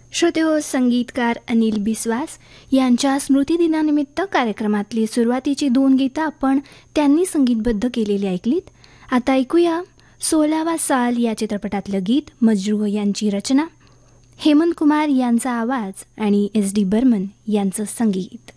श्रोतेहो, संगीतकार अनिल बिस्वास यांच्या स्मृतिदिनानिमित्त कार्यक्रमातली सुरुवातीची 2 गीतं आपण त्यांनी संगीतबद्ध केलेली ऐकलीत. आता ऐकूया 16वा साल या चित्रपटातलं गीत. मजरूह यांची रचना, हेमंत कुमार यांचा आवाज आणि SD बर्मन यांचं संगीत.